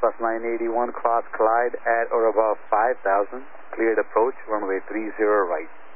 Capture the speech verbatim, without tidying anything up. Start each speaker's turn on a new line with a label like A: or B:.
A: plus nine eighty-one, cross Clyde at or above five thousand. Cleared approach, runway three zero right.